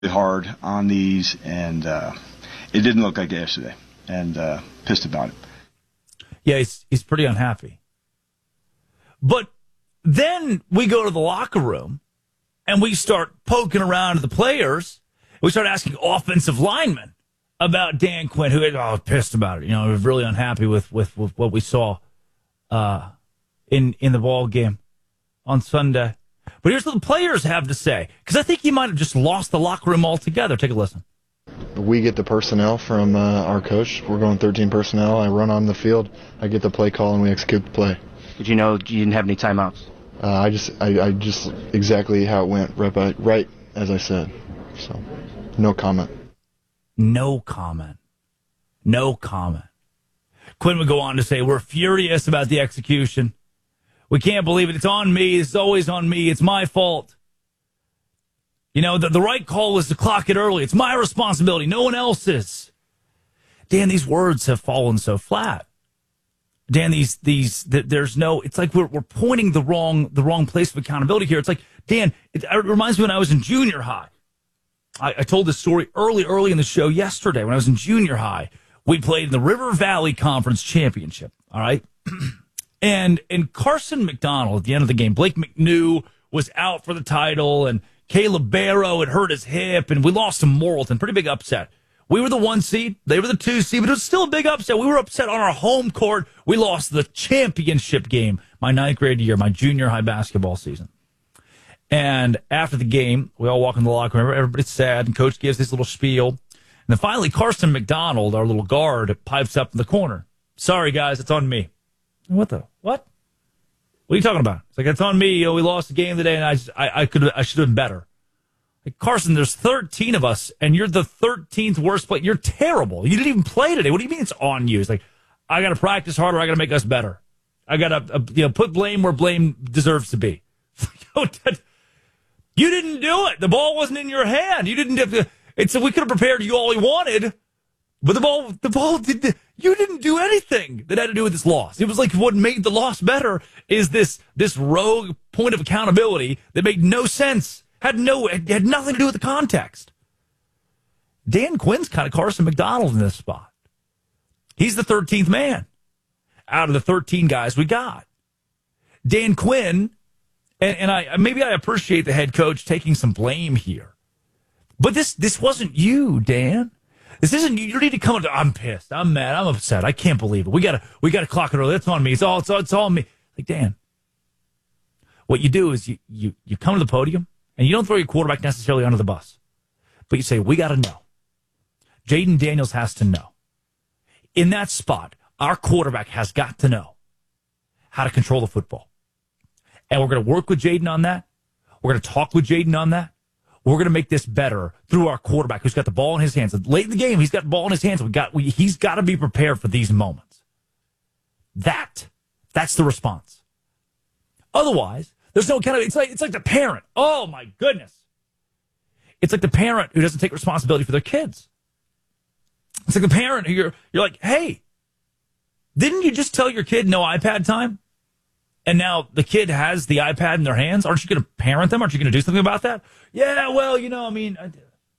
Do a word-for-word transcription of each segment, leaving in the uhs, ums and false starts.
hard on these, and uh, it didn't look like it yesterday, and uh, pissed about it. Yeah, he's, he's pretty unhappy. But then we go to the locker room, and we start poking around to the players. We start asking offensive linemen about Dan Quinn, who oh, pissed about it. You know, was really unhappy with, with, with what we saw uh, in in the ball game on Sunday. But here's what the players have to say, because I think he might have just lost the locker room altogether. Take a listen. We get the personnel from uh, our coach. We're going thirteen personnel. I run on the field. I get the play call, and we execute the play. Did you know you didn't have any timeouts? Uh, I just, I, I just exactly how it went, right, by, right as I said. So, no comment. No comment. No comment. Quinn would go on to say, "We're furious about the execution. We can't believe it. It's on me. It's always on me. It's my fault. You know, the, the right call was to clock it early. It's my responsibility. No one else's." Dan, these words have fallen so flat. Dan, these these th- there's no. It's like we're we're pointing the wrong the wrong place of accountability here. It's like, Dan, it, it reminds me when I was in junior high. I, I told this story early early in the show yesterday. When I was in junior high, we played in the River Valley Conference Championship. All right. And and Carson McDonald at the end of the game, Blake McNew was out for the title, and Caleb Barrow had hurt his hip, and we lost to Morrilton. Pretty big upset. We were the one seed, they were the two seed, but it was still a big upset. We were upset on our home court. We lost the championship game my ninth grade year, my junior high basketball season. And after the game, we all walk in the locker room. Everybody's sad, and Coach gives this little spiel. And then finally, Carson McDonald, our little guard, pipes up in the corner. "Sorry, guys, it's on me." What the what? What are you talking about? It's like, it's on me. You know, we lost the game today, and I just, I, I could I should have been better. Like, Carson, there's thirteen of us, and you're the thirteenth worst player. You're terrible. You didn't even play today. What do you mean it's on you? It's like, I got to practice harder. I got to make us better. I got to uh, you know put blame where blame deserves to be. You didn't do it. The ball wasn't in your hand. You didn't have to. It's we could have prepared you all we wanted. But the ball, the ball did. You didn't do anything that had to do with this loss. It was like what made the loss better is this this rogue point of accountability that made no sense, had no, had nothing to do with the context. Dan Quinn's kind of Carson McDonald in this spot. He's the thirteenth man out of the thirteen guys we got. Dan Quinn, and, and I maybe I appreciate the head coach taking some blame here, but this this wasn't you, Dan. This isn't you. You need to come into. I'm pissed. I'm mad. I'm upset. I can't believe it. We gotta. We gotta clock it early. It's on me. It's all. It's all. It's all on me. Like, Dan, what you do is you you you come to the podium and you don't throw your quarterback necessarily under the bus, but you say, we gotta know. Jayden Daniels has to know. In that spot, our quarterback has got to know how to control the football, and we're gonna work with Jayden on that. We're gonna talk with Jayden on that. We're going to make this better through our quarterback who's got the ball in his hands. Late in the game, he's got the ball in his hands. We got, we, he's got to be prepared for these moments. That, that's the response. Otherwise, there's no kind of, it's like, it's like the parent. Oh my goodness. It's like the parent who doesn't take responsibility for their kids. It's like the parent who you're, you're like, hey, didn't you just tell your kid no iPad time? And now the kid has the iPad in their hands. Aren't you going to parent them? Aren't you going to do something about that? Yeah, well, you know, I mean, I,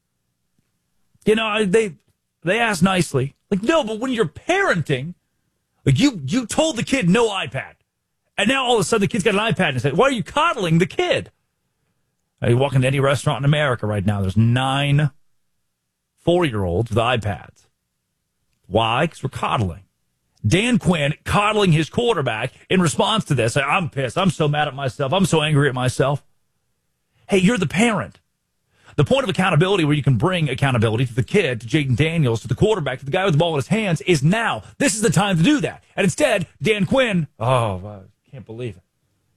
you know, they they ask nicely. Like, no, but when you're parenting, like you you told the kid no iPad. And now all of a sudden the kid's got an iPad and say, why are you coddling the kid? Now, you walk into any restaurant in America right now, there's nine four-year-olds with iPads. Why? Because we're coddling. Dan Quinn coddling his quarterback in response to this. I'm pissed. I'm so mad at myself. I'm so angry at myself. Hey, you're the parent. The point of accountability where you can bring accountability to the kid, to Jayden Daniels, to the quarterback, to the guy with the ball in his hands is now. This is the time to do that. And instead, Dan Quinn, oh, I can't believe it.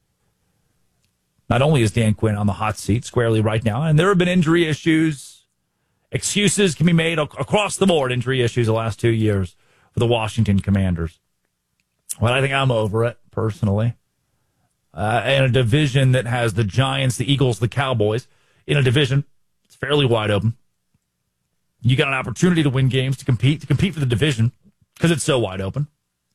Not only is Dan Quinn on the hot seat squarely right now, and there have been injury issues, excuses can be made across the board, injury issues the last two years. For the Washington Commanders. Well, I think I'm over it, personally. Uh, in a division that has the Giants, the Eagles, the Cowboys, in a division, it's fairly wide open. You got an opportunity to win games, to compete, to compete for the division, because it's so wide open.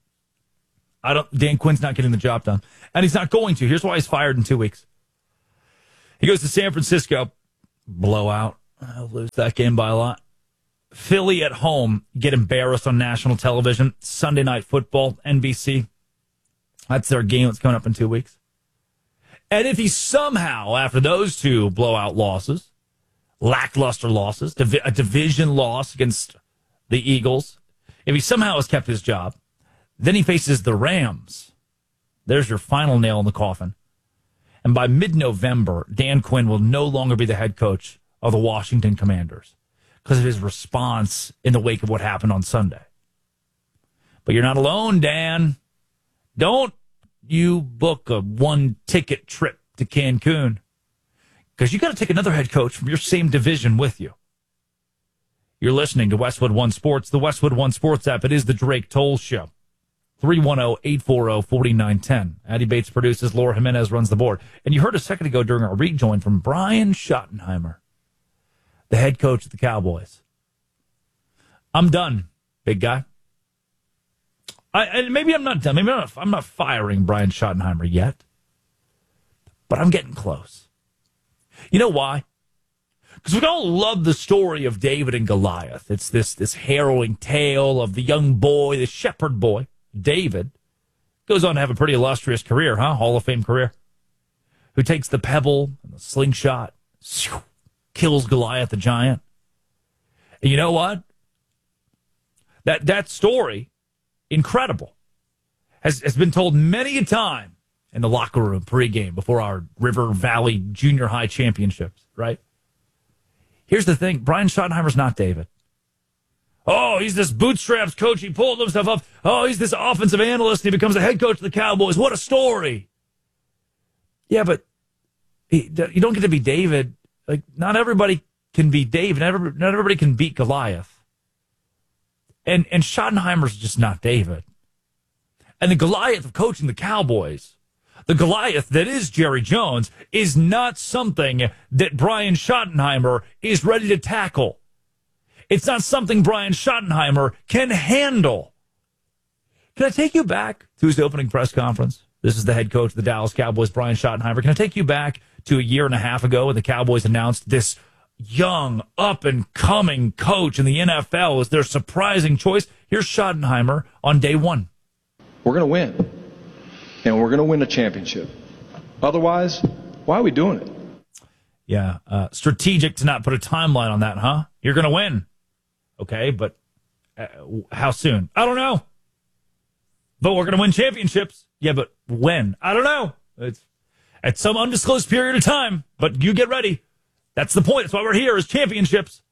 I don't. Dan Quinn's not getting the job done. And he's not going to. Here's why he's fired in two weeks. He goes to San Francisco, blowout. I'll lose that game by a lot. Philly at home get embarrassed on national television. Sunday Night Football, N B C. That's their game that's coming up in two weeks. And if he somehow, after those two blowout losses, lackluster losses, div- a division loss against the Eagles, if he somehow has kept his job, then he faces the Rams. There's your final nail in the coffin. And by mid-November, Dan Quinn will no longer be the head coach of the Washington Commanders because of his response in the wake of what happened on Sunday. But you're not alone, Dan. Don't you book a one-ticket trip to Cancun, because you got to take another head coach from your same division with you. You're listening to Westwood One Sports, the Westwood One Sports app. It is the Drake Toll Show. three one zero, eight four zero, four nine one zero. Addy Bates produces. Laura Jimenez runs the board. And you heard a second ago during our rejoin from Brian Schottenheimer, the head coach of the Cowboys. I'm done, big guy. I, and maybe I'm not done. Maybe I'm not, I'm not firing Brian Schottenheimer yet. But I'm getting close. You know why? Because we all love the story of David and Goliath. It's this, this harrowing tale of the young boy, the shepherd boy, David. Goes on to have a pretty illustrious career, huh? Hall of Fame career. Who takes the pebble and the slingshot, kills Goliath the giant. And you know what? That, that story... incredible. Has has been told many a time in the locker room pregame before our River Valley Junior High championships, right? Here's the thing. Brian Schottenheimer's not David. Oh, he's this bootstraps coach. He pulled himself up. Oh, he's this offensive analyst. And he becomes the head coach of the Cowboys. What a story. Yeah, but he, you don't get to be David. Like, not everybody can be David. Not everybody, not everybody can beat Goliath. And and Schottenheimer's just not David. And the Goliath of coaching the Cowboys, the Goliath that is Jerry Jones, is not something that Brian Schottenheimer is ready to tackle. It's not something Brian Schottenheimer can handle. Can I take you back to his opening press conference? This is the head coach of the Dallas Cowboys, Brian Schottenheimer. Can I take you back to a year and a half ago when the Cowboys announced this young, up-and-coming coach in the N F L as their surprising choice? Here's Schottenheimer on day one. We're going to win, and we're going to win a championship. Otherwise, why are we doing it? Yeah, uh, strategic to not put a timeline on that, huh? You're going to win. Okay, but uh, how soon? I don't know. But we're going to win championships. Yeah, but when? I don't know. It's at some undisclosed period of time, but you get ready. That's the point. That's why we're here, is championships.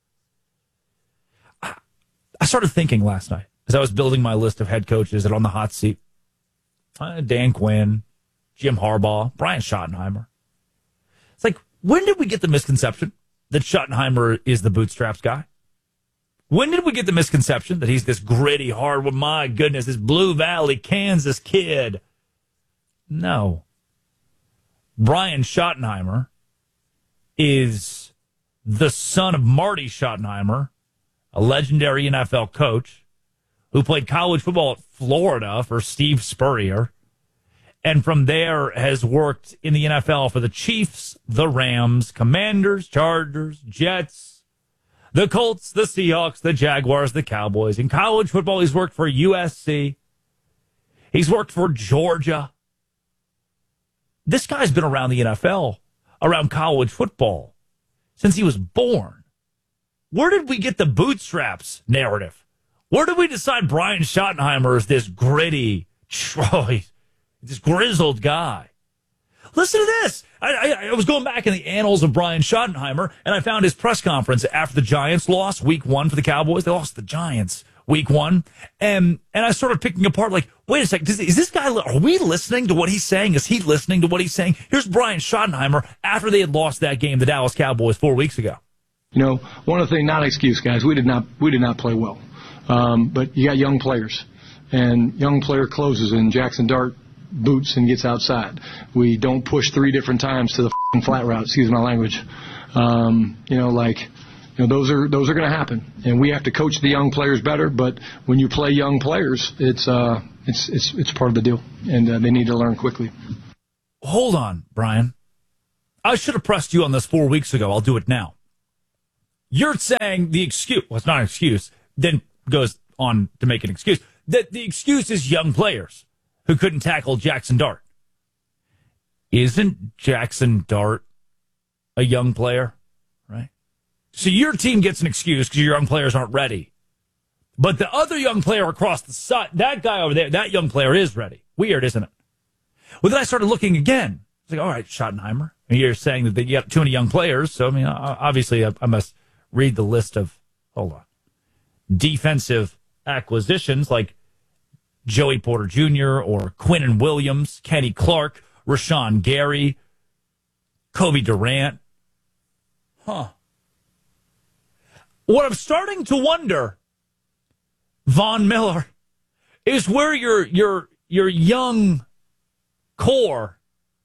I, I started thinking last night as I was building my list of head coaches that are on the hot seat. Uh, Dan Quinn, Jim Harbaugh, Brian Schottenheimer. It's like, when did we get the misconception that Schottenheimer is the bootstraps guy? When did we get the misconception that he's this gritty, hard, well, my goodness, this Blue Valley, Kansas kid? No. Brian Schottenheimer is the son of Marty Schottenheimer, a legendary N F L coach who played college football at Florida for Steve Spurrier, and from there has worked in the N F L for the Chiefs, the Rams, Commanders, Chargers, Jets, the Colts, the Seahawks, the Jaguars, the Cowboys. In college football, he's worked for U S C. He's worked for Georgia. This guy's been around the N F L, around college football, since he was born. Where did we get the bootstraps narrative? Where did we decide Brian Schottenheimer is this gritty, this grizzled guy? Listen to this. I, I, I was going back in the annals of Brian Schottenheimer, and I found his press conference after the Giants lost week one for the Cowboys. They lost the Giants week one. And and I started picking apart, like, wait a second, is, is this guy, are we listening to what he's saying? Is he listening to what he's saying? Here's Brian Schottenheimer after they had lost that game, the Dallas Cowboys, four weeks ago. You know, one of the things, not an excuse, guys, we did not we did not play well. Um, but you got young players, and young player closes and Jackson Dart boots and gets outside. We don't push three different times to the f***ing flat route, excuse my language. Um, you know, like, you know, those are those are going to happen, and we have to coach the young players better. But when you play young players, it's uh, it's it's it's part of the deal, and uh, they need to learn quickly. Hold on, Brian. I should have pressed you on this four weeks ago. I'll do it now. You're saying the excuse, well, it's not an excuse, then goes on to make an excuse, that the excuse is young players who couldn't tackle Jackson Dart. Isn't Jackson Dart a young player, right? So your team gets an excuse because your young players aren't ready. But the other young player across the side, that guy over there, that young player is ready. Weird, isn't it? Well, then I started looking again. It's like, all right, Schottenheimer. And you're saying that you have too many young players. So, I mean, obviously, I, I must read the list of, hold on, defensive acquisitions like Joey Porter Junior or Quinnen Williams, Kenny Clark, Rashawn Gary, Kobe Durant. Huh. What I'm starting to wonder, Von Miller, is where your your your young core,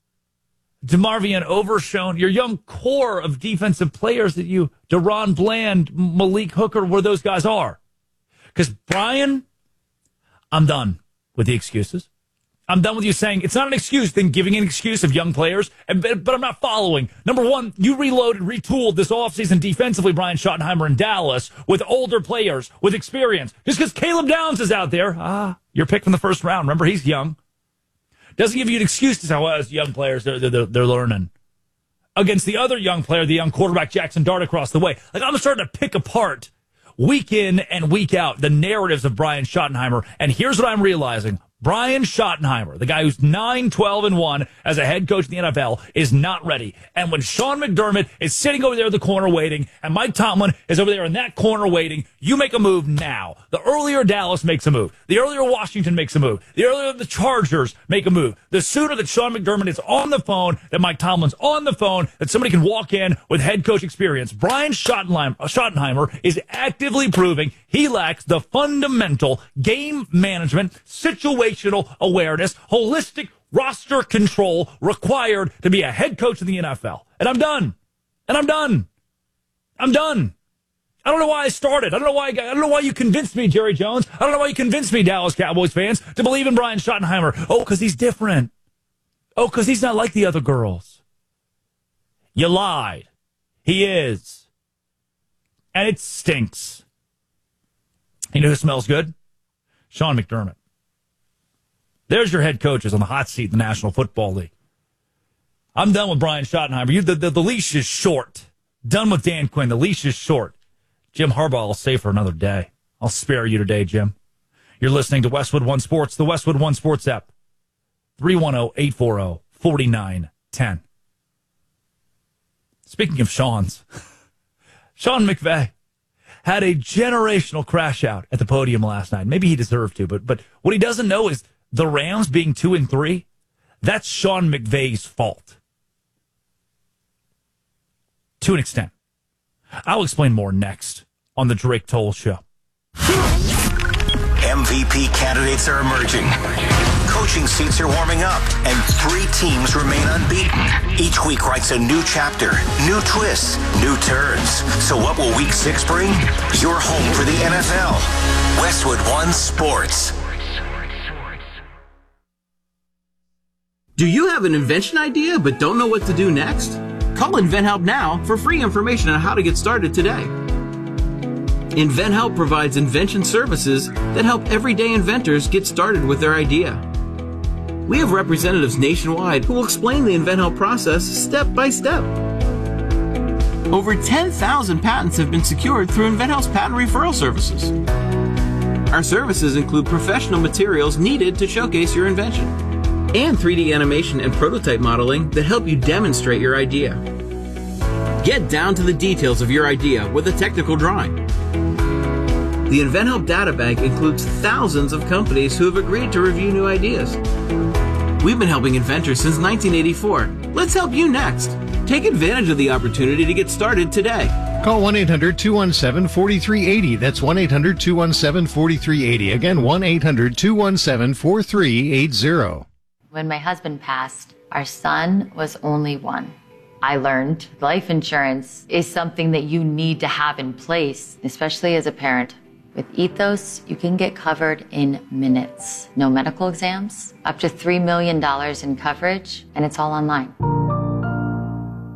DeMarvion Overshown, your young core of defensive players that you, Deron Bland, Malik Hooker, where those guys are. Because, Brian, I'm done with the excuses. I'm done with you saying it's not an excuse, then giving an excuse of young players, and, but I'm not following. Number one, you reloaded, retooled this offseason defensively, Brian Schottenheimer in Dallas, with older players, with experience. Just because Caleb Downs is out there, ah, your pick from the first round. Remember, he's young. Doesn't give you an excuse to say, well, as young players, they're, they're, they're learning. Against the other young player, the young quarterback, Jackson Dart, across the way. Like, I'm starting to pick apart week in and week out the narratives of Brian Schottenheimer, and here's what I'm realizing. Brian Schottenheimer, the guy who's nine, twelve, and one as a head coach in the N F L, is not ready. And when Sean McDermott is sitting over there in the corner waiting, and Mike Tomlin is over there in that corner waiting, you make a move now. The earlier Dallas makes a move. The earlier Washington makes a move. The earlier the Chargers make a move. The sooner that Sean McDermott is on the phone, that Mike Tomlin's on the phone, that somebody can walk in with head coach experience. Brian Schottenheimer, Schottenheimer is actively proving he lacks the fundamental game management, situational awareness, holistic roster control required to be a head coach in the N F L. And I'm done. And I'm done. I'm done. I don't know why I started. I don't know why I, got, I don't know why you convinced me, Jerry Jones. I don't know why you convinced me, Dallas Cowboys fans, to believe in Brian Schottenheimer. Oh, because he's different. Oh, because he's not like the other girls. You lied. He is. And it stinks. You know who smells good? Sean McDermott. There's your head coaches on the hot seat in the National Football League. I'm done with Brian Schottenheimer. You, the, the, the leash is short. Done with Dan Quinn. The leash is short. Jim Harbaugh will stay for another day. I'll spare you today, Jim. You're listening to Westwood One Sports, the Westwood One Sports app. three one zero, eight four zero, four nine one zero. Speaking of Sean's, Sean McVay had a generational crash out at the podium last night. Maybe he deserved to, but but what he doesn't know is the Rams being two and three, that's Sean McVay's fault. To an extent. I'll explain more next on the Drake Toll Show. M V P candidates are emerging. Coaching seats are warming up, and three teams remain unbeaten. Each week writes a new chapter, new twists, new turns. So what will week six bring? Your home for the N F L. Westwood One Sports. Do you have an invention idea but don't know what to do next? Call InventHelp now for free information on how to get started today. InventHelp provides invention services that help everyday inventors get started with their idea. We have representatives nationwide who will explain the InventHelp process step by step. Over ten thousand patents have been secured through InventHelp's patent referral services. Our services include professional materials needed to showcase your invention, and three D animation and prototype modeling that help you demonstrate your idea. Get down to the details of your idea with a technical drawing. The InventHelp Data Bank includes thousands of companies who have agreed to review new ideas. We've been helping inventors since nineteen eighty-four. Let's help you next. Take advantage of the opportunity to get started today. Call one eight hundred, two one seven, four three eight zero. That's one eight hundred, two one seven, four three eight zero. Again, one eight hundred, two one seven, four three eight zero. When my husband passed, our son was only one. I learned life insurance is something that you need to have in place, especially as a parent. With Ethos, you can get covered in minutes. No medical exams, up to three million dollars in coverage, and it's all online.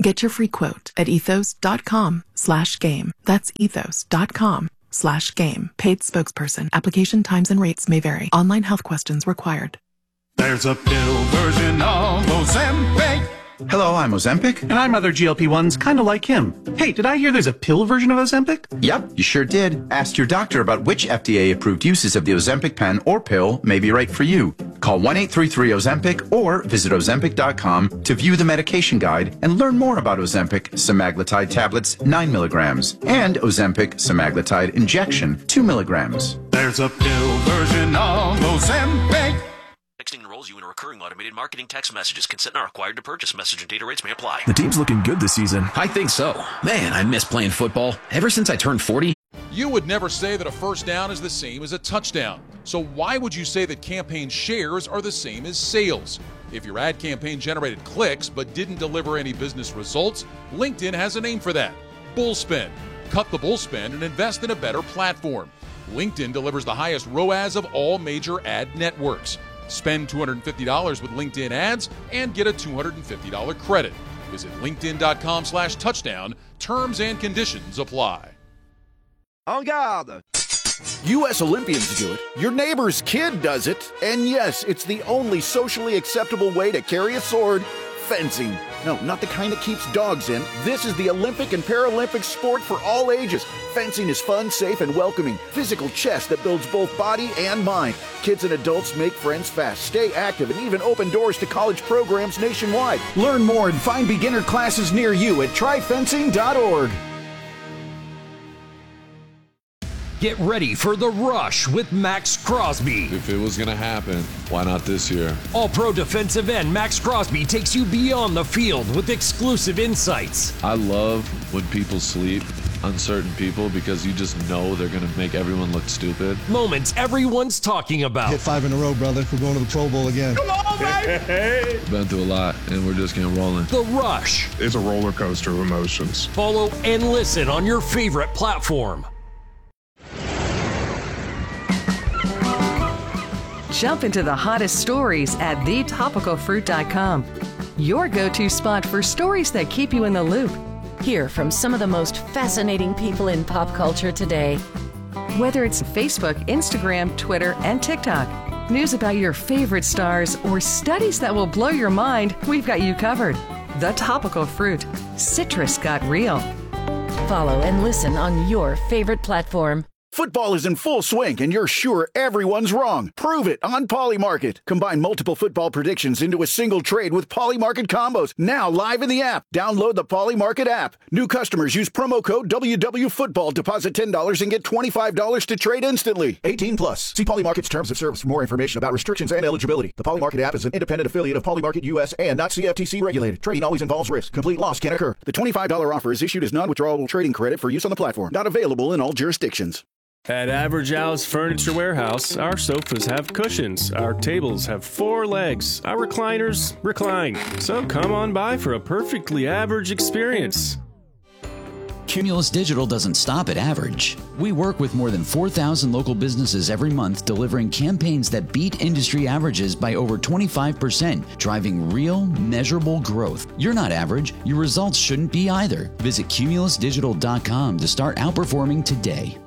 Get your free quote at ethos.com slash game. That's ethos.com slash game. Paid spokesperson. Application times and rates may vary. Online health questions required. There's a pill version of Ozempic. Hello, I'm Ozempic. And I'm other G L P ones kind of like him. Hey, did I hear there's a pill version of Ozempic? Yep, you sure did. Ask your doctor about which F D A-approved uses of the Ozempic pen or pill may be right for you. Call one eight three three Ozempic or visit Ozempic dot com to view the medication guide and learn more about Ozempic semaglutide tablets nine milligrams and Ozempic semaglutide injection two milligrams. There's a pill version of Ozempic. Texting enrolls you in a recurring automated marketing text messages. Consent not required to purchase. Message and data rates may apply. The team's looking good this season. I think so. Man, I miss playing football. Ever since I turned forty. You would never say that a first down is the same as a touchdown. So why would you say that campaign shares are the same as sales? If your ad campaign generated clicks but didn't deliver any business results, LinkedIn has a name for that. Bullspend. Cut the bullspend and invest in a better platform. LinkedIn delivers the highest R O A S of all major ad networks. Spend two hundred fifty dollars with LinkedIn ads and get a two hundred fifty dollars credit. Visit linkedin.com slash touchdown. Terms and conditions apply. En garde! U S Olympians do it. Your neighbor's kid does it. And yes, it's the only socially acceptable way to carry a sword. Fencing. No, not the kind that keeps dogs in. This is the Olympic and Paralympic sport for all ages. Fencing is fun, safe, and welcoming. Physical chess that builds both body and mind. Kids and adults make friends fast, stay active, and even open doors to college programs nationwide. Learn more and find beginner classes near you at try fencing dot org. Get ready for The Rush with Max Crosby. If it was going to happen, why not this year? All-pro defensive end Max Crosby takes you beyond the field with exclusive insights. I love when people sleep on certain people because you just know they're going to make everyone look stupid. Moments everyone's talking about. Hit five in a row, brother. We're going to the Pro Bowl again. Come on, baby! Been through a lot, and we're just getting rolling. The Rush. It's a roller coaster of emotions. Follow and listen on your favorite platform. Jump into the hottest stories at the topical fruit dot com. Your go-to spot for stories that keep you in the loop. Hear from some of the most fascinating people in pop culture today. Whether it's Facebook, Instagram, Twitter, and TikTok, news about your favorite stars, or studies that will blow your mind, we've got you covered. The Topical Fruit. Citrus got real. Follow and listen on your favorite platform. Football is in full swing, and you're sure everyone's wrong. Prove it on Polymarket. Combine multiple football predictions into a single trade with Polymarket combos. Now live in the app. Download the Polymarket app. New customers use promo code W W Football. Deposit ten dollars and get twenty-five dollars to trade instantly. eighteen plus. See Polymarket's terms of service for more information about restrictions and eligibility. The Polymarket app is an independent affiliate of Polymarket U S and not C F T C regulated. Trading always involves risk. Complete loss can occur. The twenty-five dollars offer is issued as non-withdrawable trading credit for use on the platform. Not available in all jurisdictions. At Average Al's Furniture Warehouse, our sofas have cushions, our tables have four legs, our recliners recline. So come on by for a perfectly average experience. Cumulus Digital doesn't stop at average. We work with more than four thousand local businesses every month, delivering campaigns that beat industry averages by over twenty-five percent, driving real, measurable growth. You're not average. Your results shouldn't be either. Visit cumulus digital dot com to start outperforming today.